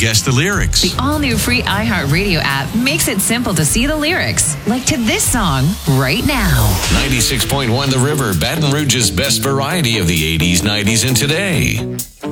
guess the lyrics. The all-new free iHeartRadio app makes it simple to see the lyrics, like to this song right now. 96.1 The River, Baton Rouge's best variety of the 80s, 90s, and today.